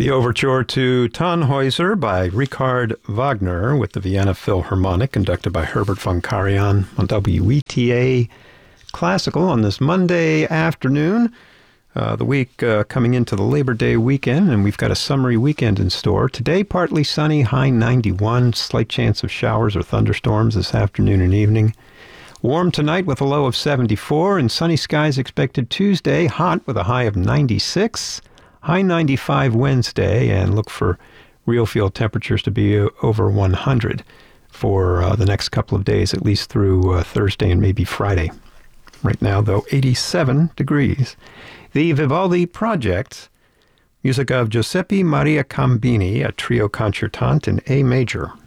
The overture to Tannhäuser by Richard Wagner with the Vienna Philharmonic, conducted by Herbert von Karajan on WETA Classical on this Monday afternoon. The week coming into the Labor Day weekend, and we've got a summery weekend in store. Today, partly sunny, high 91, slight chance of showers or thunderstorms this afternoon and evening. Warm tonight with a low of 74, and sunny skies expected Tuesday, hot with a high of 96. High 95 Wednesday, and look for real field temperatures to be over 100 for the next couple of days, at least through Thursday and maybe Friday. Right now, though, 87 degrees. The Vivaldi Project, music of Giuseppe Maria Cambini, a trio concertante in A major.